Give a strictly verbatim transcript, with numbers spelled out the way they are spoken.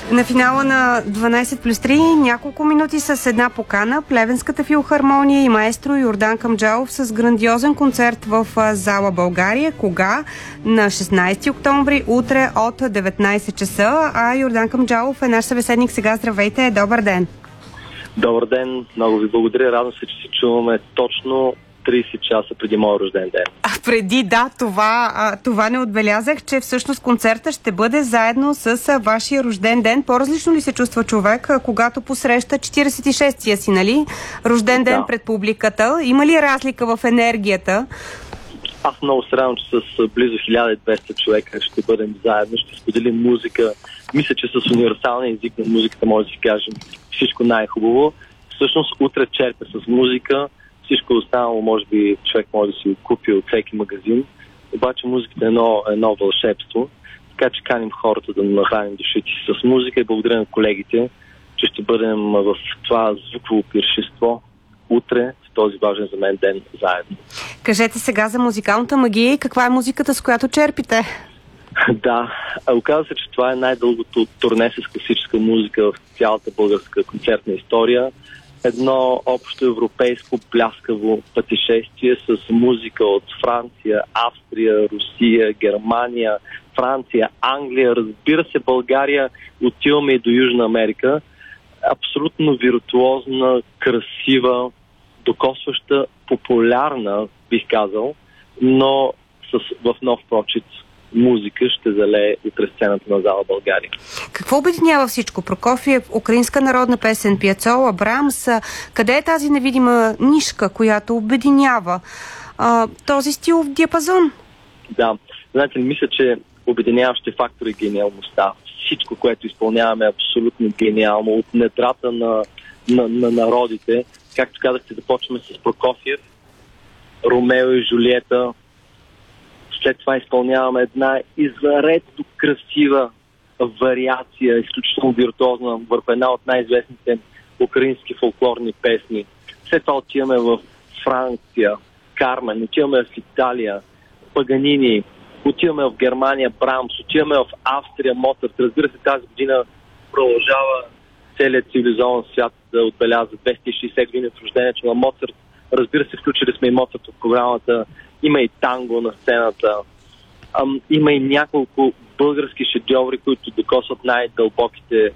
На финала на дванайсет плюс три няколко минути с една покана. Плевенската филхармония и маестро Йордан Камджалов с грандиозен концерт в зала България. Кога? На шестнайсети октомври, утре от деветнайсет часа. А Йордан Камджалов е наш събеседник сега. Здравейте, добър ден! Добър ден, много ви благодаря. Радвам се, че се чуваме точно трийсет часа преди моя рожден ден. А преди, да, това, а, това не отбелязах, че всъщност концерта ще бъде заедно с а, вашия рожден ден. По-различно ли се чувства човек, а, когато посреща четирийсет и шестия си, нали? Рожден ден да. Пред публиката. Има ли разлика в енергията? Аз много се радвам, че с близо хиляда и двеста човека ще бъдем заедно, ще споделим музика. Мисля, че с универсалния език на музиката може да си кажем всичко най-хубаво. Всъщност утре черпя с музика. Всичко останало, може би, човек може да си купи от всеки магазин. Обаче музиката е едно, едно вълшебство. Така че каним хората да нахраним душите си с музика и благодаря на колегите, че ще бъдем в това звуково пиршество утре, в този важен за мен ден, заедно. Кажете сега за музикалната магия и каква е музиката, с която черпите? Да, оказва се, че това е най-дългото турне с класическа музика в цялата българска концертна история. Едно общо европейско пляскаво пътешествие с музика от Франция, Австрия, Русия, Германия, Франция, Англия, разбира се, България, отиваме и до Южна Америка. Абсолютно виртуозна, красива, докосваща, популярна, бих казал, но с, в нов прочит музика ще залее утре сцената на зала България. Какво обединява всичко? Прокофиев, украинска народна песен, Пиацола, Брамс. Къде е тази невидима нишка, която обединява а, този стил в диапазон? Да, знаете, мисля, че обединяващи фактор е гениалността. Всичко, което изпълняваме е абсолютно гениално. От недрата на, на, на народите. Както казахте, започваме с Прокофиев, Ромео и Жулиета. След това изпълняваме една извънредно красива вариация, изключително виртуозна, върху една от най-известните украински фолклорни песни. След това отиваме в Франция, Кармен, отиваме в Италия, Паганини, отиваме в Германия, Брамс, отиваме в Австрия, Моцарт. Разбира се, тази година продължава целият цивилизован свят да отбелязва двеста и шейсет години от рождението на Моцарт. Разбира се, включили сме и Моцарт от програмата. Има и танго на сцената. Ам, има и няколко български шедьоври, които докосват най-дълбоките